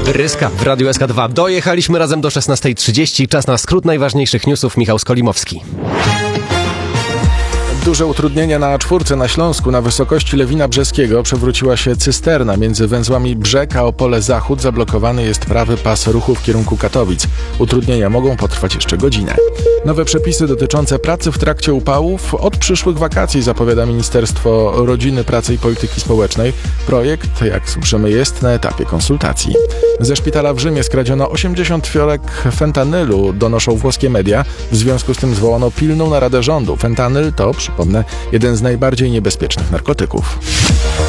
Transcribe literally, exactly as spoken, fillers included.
Ryska w Radiu S K dwa. Dojechaliśmy razem do szesnastej trzydzieści. Czas na skrót najważniejszych newsów. Michał Skolimowski. Duże utrudnienia na A cztery na Śląsku. Na wysokości Lewina Brzeskiego przewróciła się cysterna. Między węzłami Brzeg a Opole Zachód zablokowany jest prawy pas ruchu w kierunku Katowic. Utrudnienia mogą potrwać jeszcze godzinę. Nowe przepisy dotyczące pracy w trakcie upałów od przyszłych wakacji zapowiada Ministerstwo Rodziny, Pracy i Polityki Społecznej. Projekt, jak słyszymy, jest na etapie konsultacji. Ze szpitala w Rzymie skradziono osiemdziesiąt fiolek fentanylu, donoszą włoskie media. W związku z tym zwołano pilną naradę rządu. Fentanyl to, przypomnę, jeden z najbardziej niebezpiecznych narkotyków.